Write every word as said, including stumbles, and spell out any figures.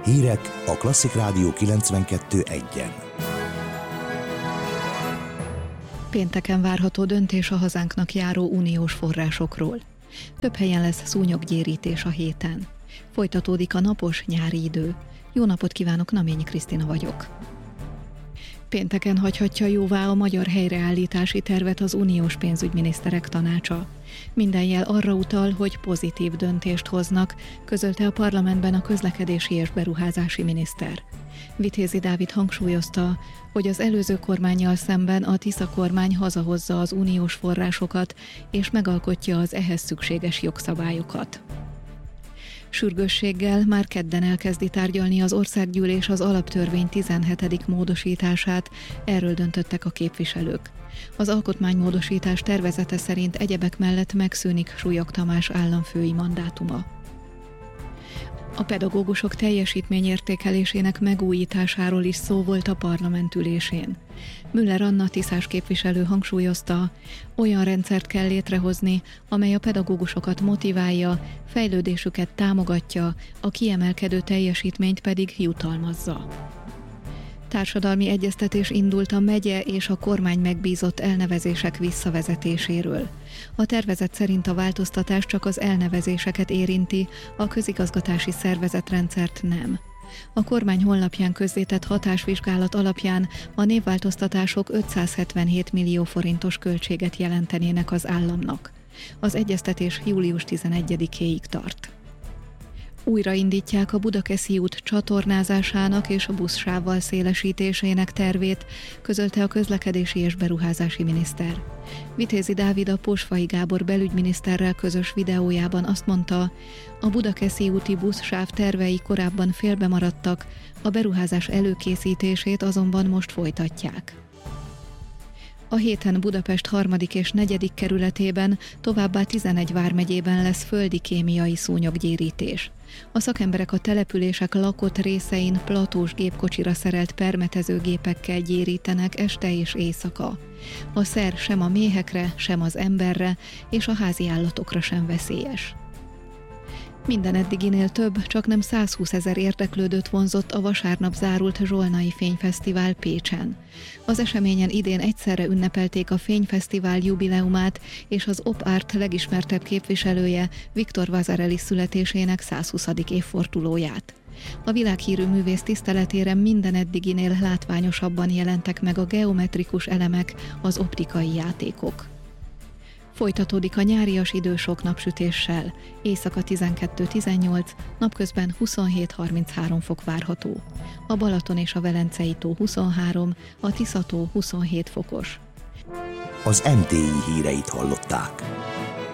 Hírek a Klasszik Rádió kilencvenkettő egyen. Pénteken várható döntés a hazánknak járó uniós forrásokról. Több helyen lesz szúnyoggyérítés a héten. Folytatódik a napos nyári idő. Jó napot kívánok, Naményi Krisztina vagyok. Pénteken hagyhatja jóvá a magyar helyreállítási tervet az uniós pénzügyminiszterek tanácsa. Minden jel arra utal, hogy pozitív döntést hoznak, közölte a parlamentben a közlekedési és beruházási miniszter. Vitézi Dávid hangsúlyozta, hogy az előző kormánnyal szemben a Tisza kormány hazahozza az uniós forrásokat és megalkotja az ehhez szükséges jogszabályokat. Sürgősséggel már kedden elkezdi tárgyalni az országgyűlés az alaptörvény tizenhetedik módosítását, erről döntöttek a képviselők. Az alkotmánymódosítás tervezete szerint egyebek mellett megszűnik Súlyog Tamás államfői mandátuma. A pedagógusok teljesítményértékelésének megújításáról is szó volt a parlament ülésén. Müller Anna tiszás képviselő hangsúlyozta, olyan rendszert kell létrehozni, amely a pedagógusokat motiválja, fejlődésüket támogatja, a kiemelkedő teljesítményt pedig jutalmazza. Társadalmi egyeztetés indult a megye és a kormány megbízott elnevezések visszavezetéséről. A tervezet szerint a változtatás csak az elnevezéseket érinti, a közigazgatási szervezetrendszert nem. A kormány honlapján közzétett hatásvizsgálat alapján a névváltoztatások ötszázhetvenhét millió forintos költséget jelentenének az államnak. Az egyeztetés július tizenegyedikéig tart. Újraindítják a Budakeszi út csatornázásának és a buszsávval szélesítésének tervét, közölte a közlekedési és beruházási miniszter. Vitézi Dávid a Posfai Gábor belügyminiszterrel közös videójában azt mondta, a Budakeszi úti buszsáv tervei korábban félbemaradtak, a beruházás előkészítését azonban most folytatják. A héten Budapest harmadik és negyedik kerületében, továbbá tizenegy vármegyében lesz földi kémiai szúnyoggyérítés. A szakemberek a települések lakott részein platós gépkocsira szerelt permetezőgépekkel gyérítenek este és éjszaka. A szer sem a méhekre, sem az emberre és a házi állatokra sem veszélyes. Minden eddiginél több, csaknem százhúszezer érdeklődőt vonzott a vasárnap zárult Zsolnai Fényfesztivál Pécsen. Az eseményen idén egyszerre ünnepelték a Fényfesztivál jubileumát és az Op Art legismertebb képviselője Viktor Vasarely születésének százhuszadik évfordulóját. A világhírű művész tiszteletére minden eddiginél látványosabban jelentek meg a geometrikus elemek, az optikai játékok. Folytatódik a nyárias idő sok napsütéssel, éjszaka tizenkettő tizennyolc, napközben huszonhét harminchárom fok várható. A Balaton és a Velencei tó huszonhárom, a Tisza tó huszonhét fokos. Az em té i híreit hallották.